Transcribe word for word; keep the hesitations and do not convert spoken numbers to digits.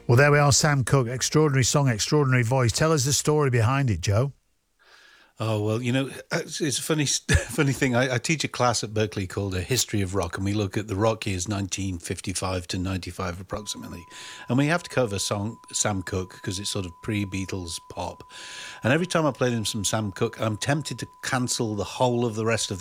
Well, there we are, Sam Cooke. Extraordinary song, extraordinary voice. Tell us the story behind it, Joe. Oh, well, you know, it's, it's a funny funny thing. I, I teach a class at Berkeley called A History of Rock, and we look at the rock years nineteen fifty-five to ninety-five approximately. And we have to cover song Sam Cooke because it's sort of pre-Beatles pop. And every time I play them some Sam Cooke, I'm tempted to cancel the whole of the rest of